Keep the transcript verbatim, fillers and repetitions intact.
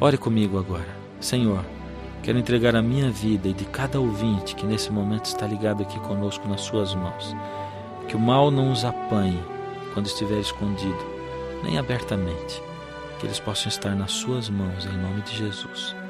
Ore comigo agora. Senhor, quero entregar a minha vida e de cada ouvinte que nesse momento está ligado aqui conosco nas suas mãos. Que o mal não os apanhe quando estiver escondido, nem abertamente. Que eles possam estar nas suas mãos, em nome de Jesus.